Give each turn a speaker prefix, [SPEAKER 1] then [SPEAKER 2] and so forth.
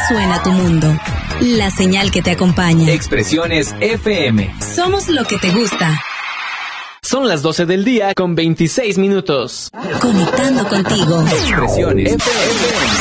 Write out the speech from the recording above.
[SPEAKER 1] suena tu mundo. La señal que te acompaña.
[SPEAKER 2] Expresiones FM.
[SPEAKER 1] Somos lo que te gusta.
[SPEAKER 3] Son las 12 del día con 26 minutos.
[SPEAKER 1] Conectando contigo.
[SPEAKER 2] Expresiones FM.